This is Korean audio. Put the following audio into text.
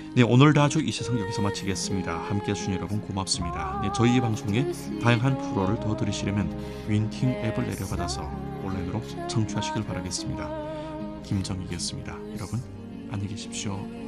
네, 오늘 다주 이 세상 여기서 마치겠습니다. 함께 해주신 여러분 고맙습니다. 네, 저희 방송에 다양한 프로를 더 들으시려면 윈팅 앱을 내려받아서 온라인으로 청취하시길 바라겠습니다. 김정익이었습니다. 여러분 안녕히 계십시오.